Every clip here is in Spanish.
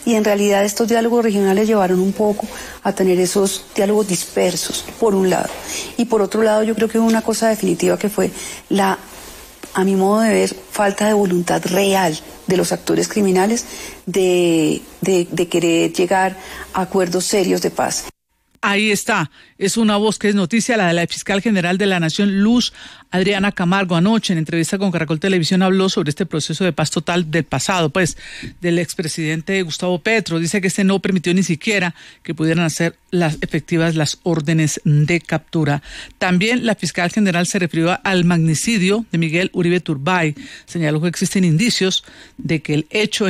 y en realidad estos diálogos regionales llevaron un poco a tener esos diálogos dispersos, por un lado. Y por otro lado, yo creo que hubo una cosa definitiva que fue a mi modo de ver, falta de voluntad real de los actores criminales de querer llegar a acuerdos serios de paz. Ahí está, es una voz que es noticia, la de la fiscal general de la Nación, Luz Adriana Camargo. Anoche, en entrevista con Caracol Televisión, habló sobre este proceso de paz total del pasado, del expresidente Gustavo Petro. Dice que no permitió ni siquiera que pudieran hacer efectivas las órdenes de captura. También la fiscal general se refirió al magnicidio de Miguel Uribe Turbay. Señaló que existen indicios de que el hecho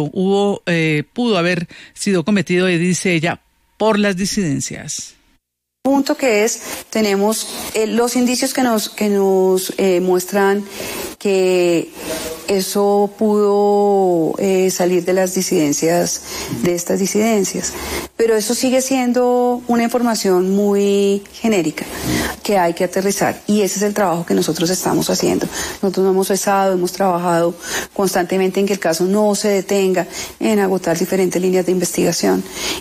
pudo haber sido cometido, y dice ella, por las disidencias. Punto que tenemos los indicios que nos muestran que eso pudo salir de las disidencias, de estas disidencias. Pero eso sigue siendo una información muy genérica que hay que aterrizar, y ese es el trabajo que nosotros estamos haciendo. Nosotros no hemos cesado, hemos trabajado constantemente en que el caso no se detenga, en agotar diferentes líneas de investigación.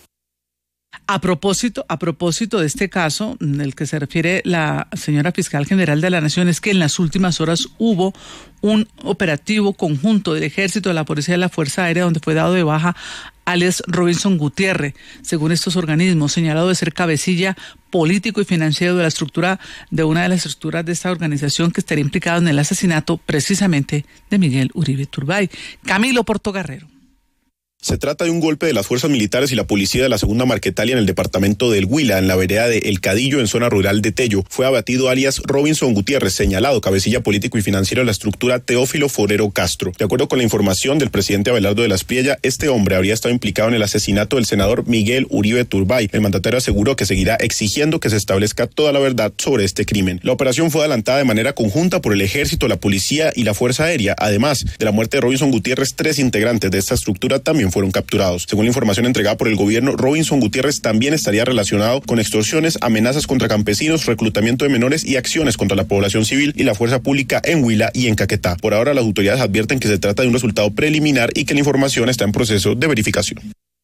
A propósito de este caso, del que se refiere la señora fiscal general de la Nación, es que en las últimas horas hubo un operativo conjunto del Ejército, de la Policía y de la Fuerza Aérea, donde fue dado de baja alias Robinson Gutiérrez, según estos organismos, señalado de ser cabecilla político y financiero de una de las estructuras de esta organización que estaría implicado en el asesinato precisamente de Miguel Uribe Turbay. Camilo Portocarrero. Se trata de un golpe de las fuerzas militares y la policía de la segunda Marquetalia en el departamento del Huila, en la vereda de El Cadillo, en zona rural de Tello. Fue abatido alias Robinson Gutiérrez, señalado cabecilla político y financiero de la estructura Teófilo Forero Castro. De acuerdo con la información del presidente Abelardo de la Espriella, este hombre habría estado implicado en el asesinato del senador Miguel Uribe Turbay. El mandatario aseguró que seguirá exigiendo que se establezca toda la verdad sobre este crimen. La operación fue adelantada de manera conjunta por el Ejército, la Policía y la Fuerza Aérea. Además de la muerte de Robinson Gutiérrez, 3 integrantes de esta estructura también fueron capturados. Según la información entregada por el gobierno, Robinson Gutiérrez también estaría relacionado con extorsiones, amenazas contra campesinos, reclutamiento de menores y acciones contra la población civil y la fuerza pública en Huila y en Caquetá. Por ahora, las autoridades advierten que se trata de un resultado preliminar y que la información está en proceso de verificación.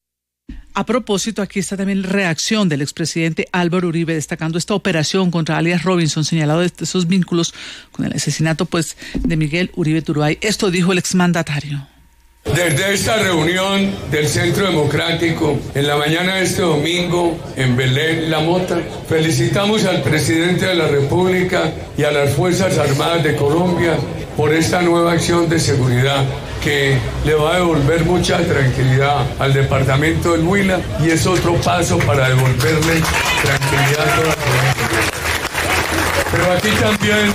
A propósito, aquí está también la reacción del expresidente Álvaro Uribe, destacando esta operación contra alias Robinson, señalado de esos vínculos con el asesinato de Miguel Uribe Turbay. Esto dijo el exmandatario. Desde esta reunión del Centro Democrático, en la mañana de este domingo, en Belén, La Mota, felicitamos al presidente de la República y a las Fuerzas Armadas de Colombia por esta nueva acción de seguridad que le va a devolver mucha tranquilidad al departamento del Huila, y es otro paso para devolverle tranquilidad a toda Colombia. Pero aquí también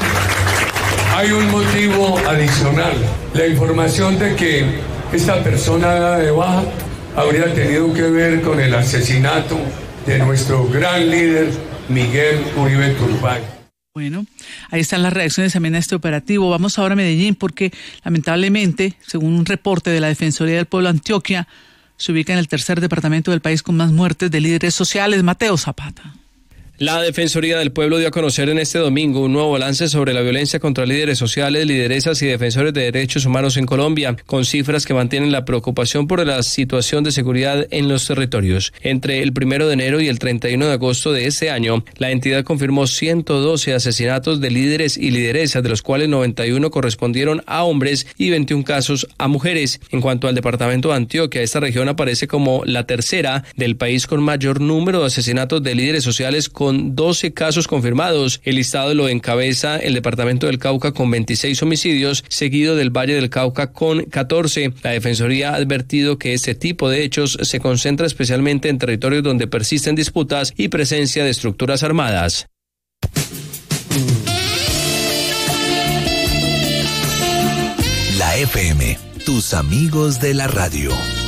hay un motivo adicional, la información de que esta persona dada de baja habría tenido que ver con el asesinato de nuestro gran líder Miguel Uribe Turbay. Bueno, ahí están las reacciones también a este operativo. Vamos ahora a Medellín porque lamentablemente, según un reporte de la Defensoría del Pueblo Antioquia, se ubica en el tercer departamento del país con más muertes de líderes sociales. Mateo Zapata. La Defensoría del Pueblo dio a conocer en este domingo un nuevo balance sobre la violencia contra líderes sociales, lideresas y defensores de derechos humanos en Colombia, con cifras que mantienen la preocupación por la situación de seguridad en los territorios. Entre el 1 de enero y el 31 de agosto de este año, la entidad confirmó 112 asesinatos de líderes y lideresas, de los cuales 91 correspondieron a hombres y 21 casos a mujeres. En cuanto al departamento de Antioquia, esta región aparece como la tercera del país con mayor número de asesinatos de líderes sociales, con 12 casos confirmados. El listado lo encabeza el departamento del Cauca con 26 homicidios, seguido del Valle del Cauca con 14. La Defensoría ha advertido que este tipo de hechos se concentra especialmente en territorios donde persisten disputas y presencia de estructuras armadas. La FM, tus amigos de la radio.